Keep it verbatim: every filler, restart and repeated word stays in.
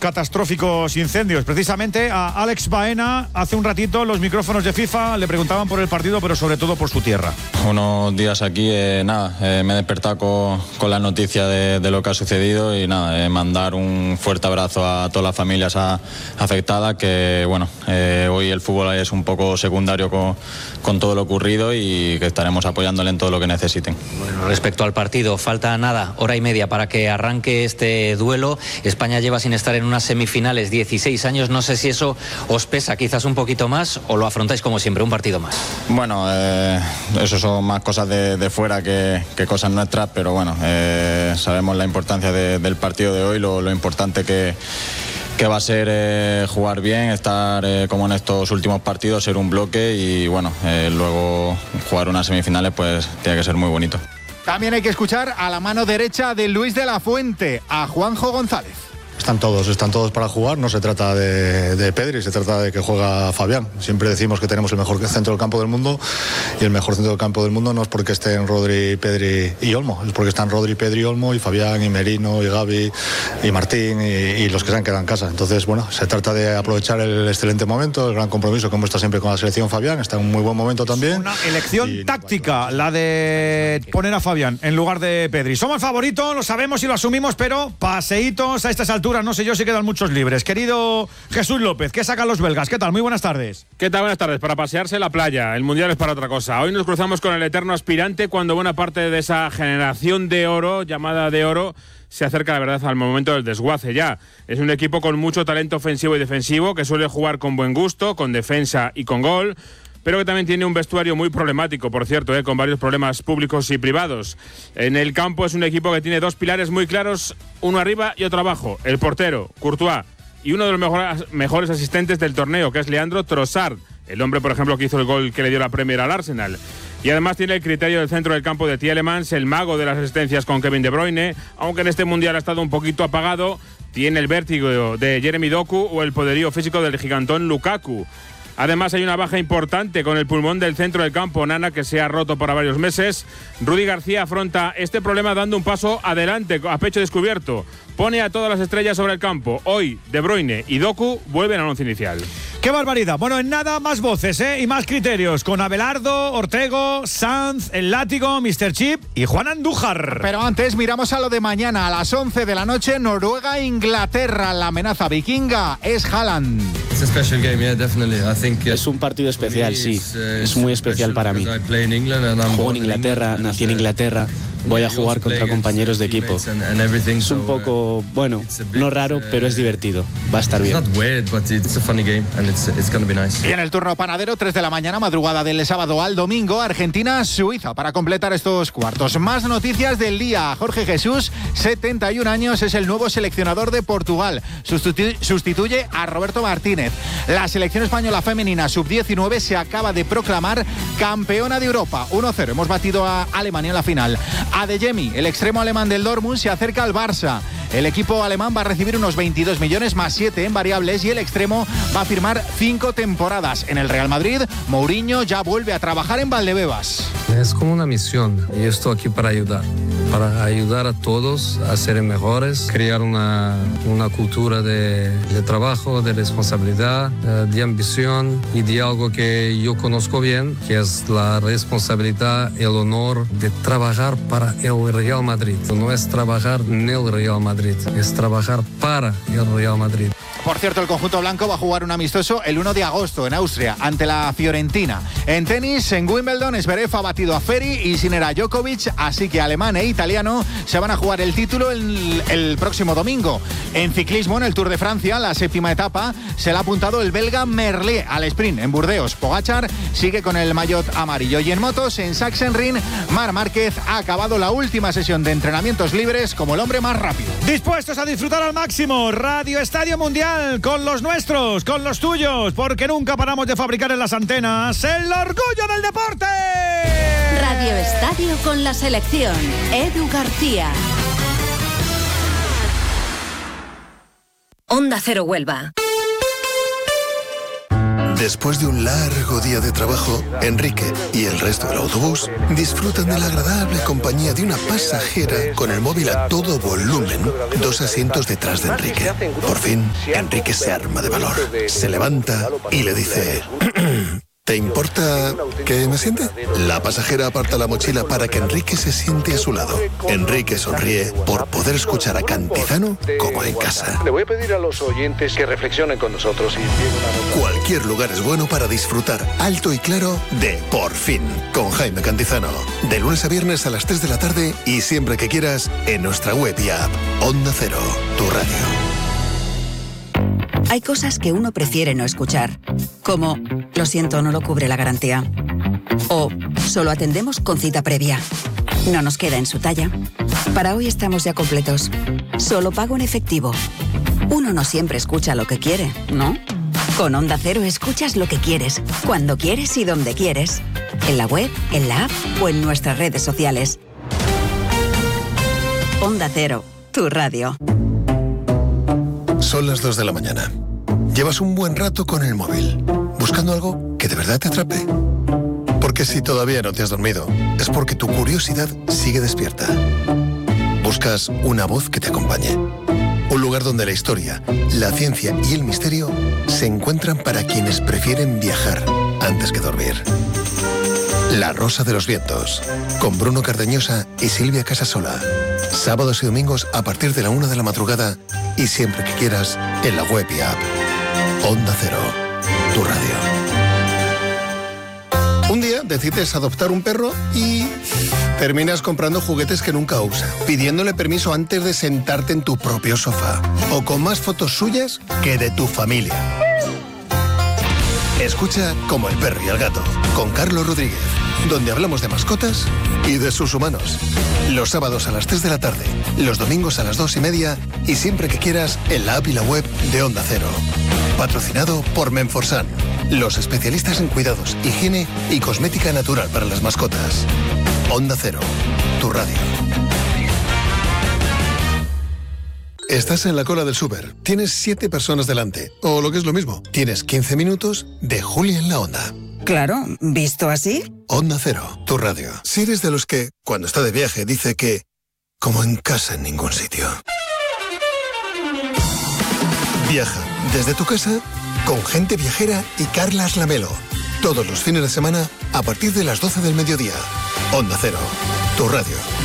catastróficos incendios. Precisamente a Alex Baena, hace un ratito los micrófonos de FIFA le preguntaban por el partido, pero sobre todo por su tierra. Unos días aquí, eh, nada, eh, me he despertado con, con la noticia de, de lo que ha sucedido y nada, eh, mandar un fuerte abrazo a todas las familias a, afectadas, que bueno, eh, hoy el fútbol es un poco secundario con, con todo lo ocurrido y que estaremos apoyándole en todo lo que necesiten. Bueno, respecto al partido, falta nada, hora y media para que arranque este duelo. España lleva sin estar en unas semifinales dieciséis años, no sé si eso os pesa quizás un poquito más o lo afrontáis como siempre, un partido más. Bueno, eh, eso son más cosas de, de fuera que, que cosas nuestras, pero bueno, eh, sabemos la importancia de, del partido de hoy, lo, lo importante que que va a ser eh, jugar bien, estar eh, como en estos últimos partidos, ser un bloque y bueno, eh, luego jugar unas semifinales pues tiene que ser muy bonito. También hay que escuchar a la mano derecha de Luis de la Fuente, a Juanjo González. Están todos, están todos para jugar, no se trata de, de Pedri, se trata de que juega Fabián. Siempre decimos que tenemos el mejor centro del campo del mundo y el mejor centro del campo del mundo no es porque estén Rodri, Pedri y Olmo, es porque están Rodri, Pedri, Olmo y Fabián y Merino y Gavi y Martín y, y los que se han quedado en casa. Entonces, bueno, se trata de aprovechar el excelente momento, el gran compromiso como está siempre con la selección Fabián, está en un muy buen momento también. Una elección y, táctica, la de poner a Fabián en lugar de Pedri. Somos favoritos, lo sabemos y lo asumimos, pero paseitos a estas alturas, no sé yo si quedan muchos libres. Querido Jesús López, ¿qué sacan los belgas? ¿Qué tal? Muy buenas tardes. ¿Qué tal? Buenas tardes. Para pasearse la playa. El Mundial es para otra cosa. Hoy nos cruzamos con el eterno aspirante cuando buena parte de esa generación de oro, llamada de oro, se acerca, la verdad, al momento del desguace ya. Es un equipo con mucho talento ofensivo y defensivo, que suele jugar con buen gusto, con defensa y con gol, pero que también tiene un vestuario muy problemático, por cierto, eh, con varios problemas públicos y privados. En el campo es un equipo que tiene dos pilares muy claros, uno arriba y otro abajo. El portero, Courtois, y uno de los mejores, mejores asistentes del torneo, que es Leandro Trossard, el hombre, por ejemplo, que hizo el gol que le dio la Premier al Arsenal. Y además tiene el criterio del centro del campo de Tielemans, el mago de las asistencias con Kevin De Bruyne, aunque en este Mundial ha estado un poquito apagado, tiene el vértigo de Jeremy Doku o el poderío físico del gigantón Lukaku. Además hay una baja importante con el pulmón del centro del campo, Nana, que se ha roto para varios meses. Rudy García afronta este problema dando un paso adelante a pecho descubierto. Pone a todas las estrellas sobre el campo. Hoy De Bruyne y Doku vuelven al once inicial. ¡Qué barbaridad! Bueno, en nada más voces ¿eh? y más criterios con Abelardo, Ortego, Sanz, El Látigo, mister Chip y Juan Andújar. Pero antes miramos a lo de mañana a las once de la noche, Noruega-Inglaterra. La amenaza vikinga es Haaland. Es un partido especial, sí. Es muy especial para mí. Juego en Inglaterra, nací en Inglaterra. Voy a jugar contra compañeros de equipo. Es un poco, bueno, no raro, pero es divertido. Va a estar bien. Y en el turno panadero, tres de la mañana, madrugada del sábado al domingo, Argentina-Suiza, para completar estos cuartos. Más noticias del día. Jorge Jesús, setenta y un años, es el nuevo seleccionador de Portugal. Sustitu- sustituye a Roberto Martínez. La selección española femenina sub diecinueve se acaba de proclamar campeona de Europa. uno cero. Hemos batido a Alemania en la final. Adeyemi, el extremo alemán del Dortmund, se acerca al Barça. El equipo alemán va a recibir unos veintidós millones más siete en variables y el extremo va a firmar cinco temporadas. En el Real Madrid, Mourinho ya vuelve a trabajar en Valdebebas. Es como una misión y estoy aquí para ayudar, para ayudar a todos a ser mejores, crear una, una cultura de, de trabajo, de responsabilidad, de ambición y de algo que yo conozco bien, que es la responsabilidad, el honor de trabajar para el Real Madrid. No es trabajar en el Real Madrid, es trabajar para el Real Madrid. Por cierto, el conjunto blanco va a jugar un amistoso el uno de agosto en Austria ante la Fiorentina. En tenis, en Wimbledon, Zverev ha batido a Ferry y Sinner a Djokovic, así que alemán e italiano se van a jugar el título el, el próximo domingo. En ciclismo, en el Tour de Francia, la séptima etapa, se le ha apuntado el belga Merlier al sprint en Burdeos. Pogačar sigue con el maillot amarillo. Y en motos, en Sachsenring, Marc Márquez ha acabado la última sesión de entrenamientos libres como el hombre más rápido. Dispuestos a disfrutar al máximo, Radio Estadio Mundial, con los nuestros, con los tuyos, porque nunca paramos de fabricar en las antenas el orgullo del deporte. Radio Estadio con la selección. Edu García. Onda Cero Huelva. Después de un largo día de trabajo, Enrique y el resto del autobús disfrutan de la agradable compañía de una pasajera con el móvil a todo volumen, dos asientos detrás de Enrique. Por fin, Enrique se arma de valor, se levanta y le dice... ¿Te importa que me siente? La pasajera aparta la mochila para que Enrique se siente a su lado. Enrique sonríe por poder escuchar a Cantizano como en casa. Le voy a pedir a los oyentes que reflexionen con nosotros y... Cualquier lugar es bueno para disfrutar alto y claro de Por Fin, con Jaime Cantizano. De lunes a viernes a las tres de la tarde y siempre que quieras en nuestra web y app. Onda Cero, tu radio. Hay cosas que uno prefiere no escuchar, como lo siento, no lo cubre la garantía. O solo atendemos con cita previa. No nos queda en su talla. Para hoy estamos ya completos. Solo pago en efectivo. Uno no siempre escucha lo que quiere, ¿no? Con Onda Cero escuchas lo que quieres, cuando quieres y donde quieres. En la web, en la app o en nuestras redes sociales. Onda Cero, tu radio. Son las dos de la mañana. Llevas un buen rato con el móvil, buscando algo que de verdad te atrape. Porque si todavía no te has dormido, es porque tu curiosidad sigue despierta. Buscas una voz que te acompañe. Un lugar donde la historia, la ciencia y el misterio se encuentran para quienes prefieren viajar antes que dormir. La Rosa de los Vientos, con Bruno Cardeñosa y Silvia Casasola. Sábados y domingos a partir de la una de la madrugada y siempre que quieras en la web y app. Onda Cero, tu radio. Un día decides adoptar un perro y terminas comprando juguetes que nunca usa, pidiéndole permiso antes de sentarte en tu propio sofá o con más fotos suyas que de tu familia. Escucha Como el perro y el gato, con Carlos Rodríguez, donde hablamos de mascotas y de sus humanos. Los sábados a las tres de la tarde, los domingos a las dos y media y siempre que quieras en la app y la web de Onda Cero. Patrocinado por Menforsan, los especialistas en cuidados, higiene y cosmética natural para las mascotas. Onda Cero, tu radio. Estás en la cola del súper, tienes siete personas delante, o lo que es lo mismo, tienes quince minutos de Julia en la Onda. Claro, ¿visto así? Onda Cero, tu radio. Si eres de los que, cuando está de viaje, dice que, como en casa en ningún sitio. Viaja desde tu casa con Gente Viajera y Carlas Lamelo. Todos los fines de semana a partir de las doce del mediodía. Onda Cero, tu radio.